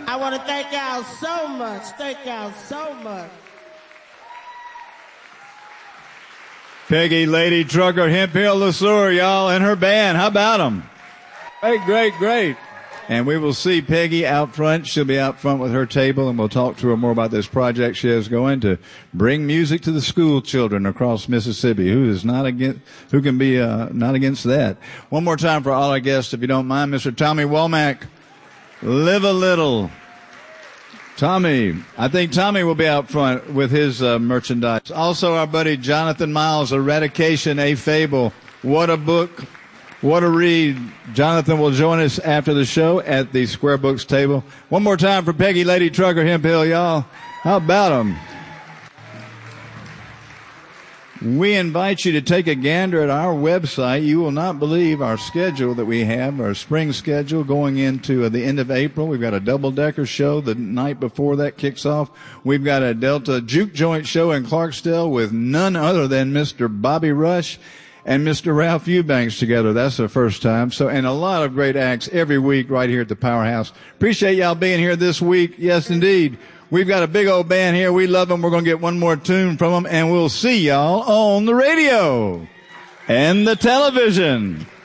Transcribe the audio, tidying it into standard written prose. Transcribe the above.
I want to thank y'all so much. Thank y'all so much. Peggy, Lady Trucker, Hemp Hill LeSueur, y'all, and her band. How about them? Great, great, great. And we will see Peggy out front. She'll be out front with her table, and we'll talk to her more about this project she has going to bring music to the school children across Mississippi. Who can be not against that? One more time for all our guests, if you don't mind, Mr. Tommy Womack. Live a little. Tommy, I think Tommy will be out front with his merchandise. Also, our buddy Jonathan Miles, Eradication, A Fable. What a book. What a read. Jonathan will join us after the show at the Square Books table. One more time for Peggy, Lady Trucker, Hemp Hill, y'all. How about them? We invite you to take a gander at our website. You will not believe our schedule that we have, our spring schedule going into the end of April. We've got a double-decker show the night before that kicks off. We've got a Delta Juke Joint show in Clarksdale with none other than Mr. Bobby Rush and Mr. Ralph Eubanks together. That's the first time. And a lot of great acts every week right here at the Powerhouse. Appreciate y'all being here this week. Yes, indeed. We've got a big old band here. We love them. We're going to get one more tune from them, and we'll see y'all on the radio and the television.